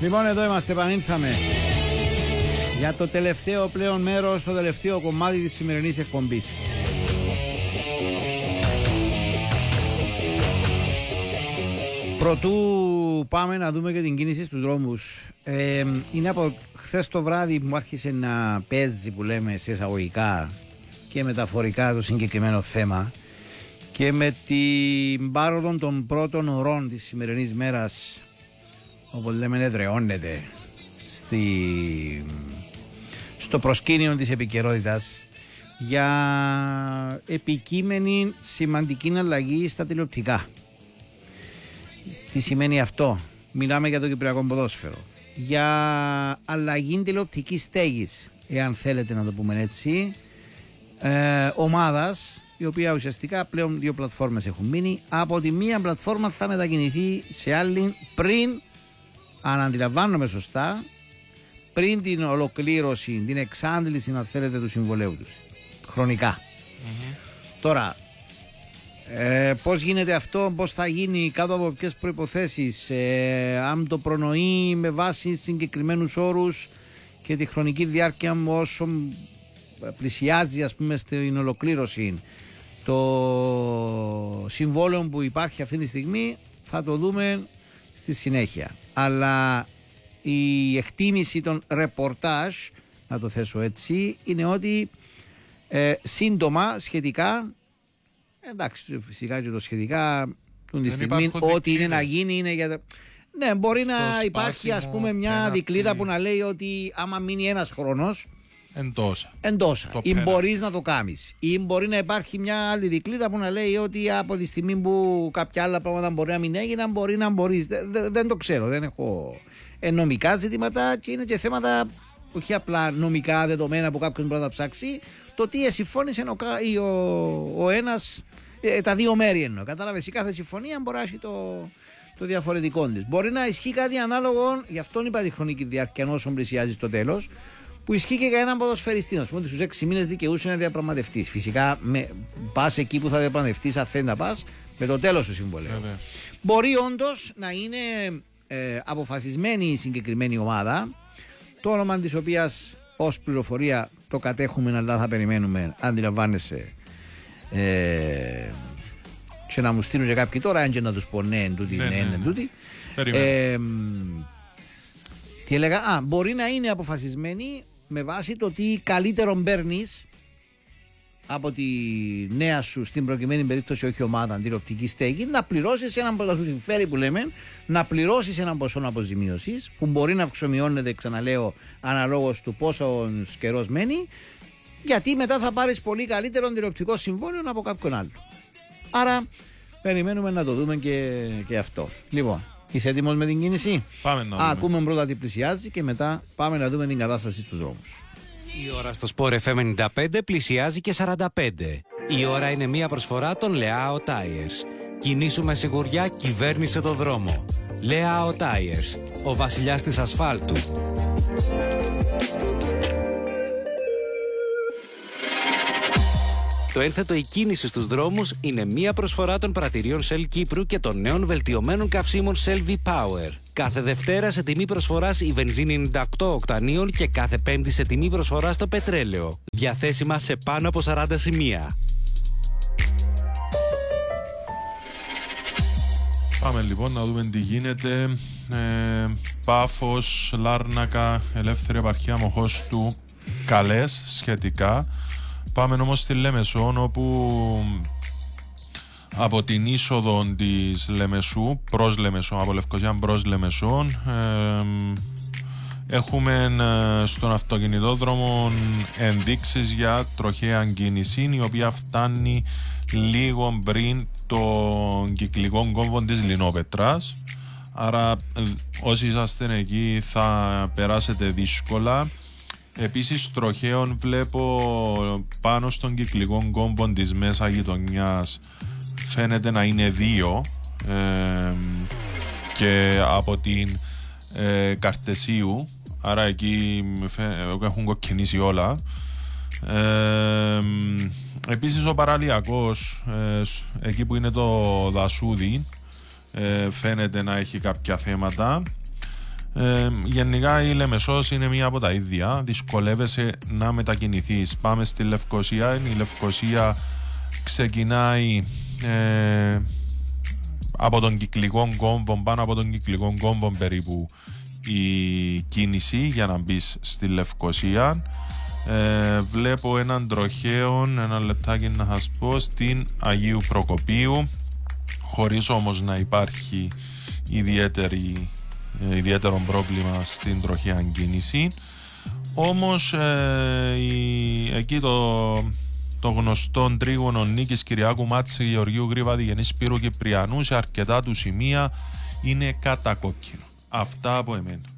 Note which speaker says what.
Speaker 1: Λοιπόν, εδώ είμαστε, επανήλθαμε για το τελευταίο πλέον μέρος, το τελευταίο κομμάτι της σημερινής εκπομπής. Πρωτού πάμε να δούμε και την κίνηση στους δρόμους. Είναι από χθες το βράδυ που άρχισε να παίζει, που λέμε σε εισαγωγικά και μεταφορικά, το συγκεκριμένο θέμα, και με την πάροδο των πρώτων ωρών της σημερινής μέρας, όπως λέμε, εδραιώνεται στο προσκήνιο της επικαιρότητας για επικείμενη σημαντική αλλαγή στα τηλεοπτικά. Τι σημαίνει αυτό? Μιλάμε για το κυπριακό ποδόσφαιρο, για αλλαγή τηλεοπτικής στέγης, εάν θέλετε να το πούμε έτσι, ομάδας, η οποία ουσιαστικά πλέον δύο πλατφόρμες έχουν μείνει. Από τη μία πλατφόρμα θα μετακινηθεί σε άλλη πριν, αν αντιλαμβάνομαι σωστά, πριν την ολοκλήρωση, την εξάντληση, αν θέλετε, του συμβολέου τους χρονικά. Τώρα, πώς γίνεται αυτό, πώς θα γίνει, κάτω από ποιες προϋποθέσεις, αν το προνοεί με βάση συγκεκριμένους όρους και τη χρονική διάρκεια όσο πλησιάζει, ας πούμε, στην ολοκλήρωση το συμβόλαιο που υπάρχει αυτή τη στιγμή, θα το δούμε στη συνέχεια. Αλλά η εκτίμηση των ρεπορτάζ, να το θέσω έτσι, είναι ότι σύντομα σχετικά, εντάξει, φυσικά και το σχετικά τη στιγμή, ό,τι είναι να γίνει είναι για... Ναι, μπορεί να υπάρχει, ας πούμε, μια δικλίδα που να λέει ότι άμα μείνει ένας χρόνος εντόσα ή μπορείς να το κάνεις, ή μπορεί να υπάρχει μια άλλη δικλίδα που να λέει ότι από τη στιγμή που κάποια άλλα πράγματα μπορεί να μην έγιναν, μπορεί να μπορείς. Δεν το ξέρω, δεν έχω νομικά ζητήματα, και είναι και θέματα όχι απλά νομικά δεδομένα που κάποιον μπορεί να ψάξει, το τι συμφώνησε ο ένας, τα δύο μέρη εννοώ. Κατάλαβες, η κάθε συμφωνία μπορεί να έχει το διαφορετικό της. Μπορεί να ισχύει κάτι ανάλογο, γι' αυτό είπα τη χρονική διάρκεια όσο πλησιάζει στο τέλος, που ισχύει και για έναν ποδοσφαιριστή. Να πούμε ότι στους 6 μήνες δικαιούσε να διαπραγματευτείς. Φυσικά πας εκεί που θα διαπραγματευτείς, αν θέλει να πας, με το τέλος του συμβολέου. Μπορεί όντως να είναι αποφασισμένη η συγκεκριμένη ομάδα, το όνομα της οποίας ως πληροφορία το κατέχουμε, αλλά θα περιμένουμε, αντιλαμβάνεσαι, και να μου στείλουν και κάποιοι τώρα, αν και να τους πω ναι, εντούτοι, ναι, εντούτοι. Τι έλεγα, μπορεί να είναι αποφασισμένη με βάση το τι καλύτερο παίρνεις από τη νέα σου, στην προκειμένη περίπτωση όχι ομάδα, τηλεοπτική στέγη, να πληρώσεις έναν ποσό, σου συμφέρει που λέμε, να πληρώσεις έναν ποσό αποζημίωσης που μπορεί να αυξομειώνεται, ξαναλέω, αναλόγως του πόσο καιρός μένει, γιατί μετά θα πάρεις πολύ καλύτερο τηλεοπτικό συμβόλαιο από κάποιον άλλο. Άρα περιμένουμε να το δούμε και αυτό. Λοιπόν, είσαι έτοιμος με την κίνηση?
Speaker 2: Πάμε να δούμε.
Speaker 1: Ακούμε πρώτα τι πλησιάζει και μετά πάμε να δούμε την κατάσταση στους δρόμους.
Speaker 3: Η ώρα στο Sport FM 95 πλησιάζει και 45. Η ώρα είναι μια προσφορά των Leao Tires. Κινήσου με σιγουριά, κυβέρνησε το δρόμο. Leao Tires, ο βασιλιάς της ασφάλτου. Το ένθετο η κίνηση στους δρόμους είναι μία προσφορά των πρατηρίων Shell Κύπρου και των νέων βελτιωμένων καυσίμων Shell V-Power. Κάθε Δευτέρα σε τιμή προσφοράς η βενζίνη 98 οκτανίων και κάθε Πέμπτη σε τιμή προσφοράς το πετρέλαιο. Διαθέσιμα σε πάνω από 40 σημεία.
Speaker 2: Πάμε λοιπόν να δούμε τι γίνεται. Πάφος, Λάρνακα, Ελεύθερη Επαρχία Μοχώστου, καλές σχετικά. Πάμε όμως στη Λέμεσον, όπου από την είσοδο της Λεμεσού προς Λεμεσόν, από Λευκοσία προς Λεμεσόν, έχουμε στον αυτοκινητόδρομο ενδείξεις για τροχαία κίνηση, η οποία φτάνει λίγο πριν τον κυκλικό κόμβο της Λινόπετρας. Άρα όσοι είσαστε εκεί θα περάσετε δύσκολα. Επίσης τροχαίων βλέπω πάνω στον κυκλικό κόμβο της μέσα γειτονιάς, φαίνεται να είναι 2, και από την Καρτεσίου, άρα εκεί έχουν κοκκινήσει όλα. Επίσης ο παραλιακός, εκεί που είναι το δασούδι, φαίνεται να έχει κάποια θέματα. Γενικά η Λεμεσός είναι μία από τα ίδια. Δυσκολεύεσαι να μετακινηθείς. Πάμε στη Λευκοσία. Η Λευκοσία ξεκινάει από τον κυκλικό κόμβο, πάνω από τον κυκλικό κόμβο περίπου η κίνηση για να μπεις στη Λευκοσία. Βλέπω έναν τροχαίο, ένα λεπτάκι να σας πω, στην Αγίου Προκοπίου, χωρίς όμως να υπάρχει ιδιαίτερο πρόβλημα στην τροχαία κίνηση. Όμως εκεί το γνωστό τρίγωνο Νίκης Κυριάκου Μάτση Γεωργίου Γρήβα Διγενής Σπύρου Κυπριανού σε αρκετά του σημεία είναι κατακόκκινο. Αυτά από εμένα.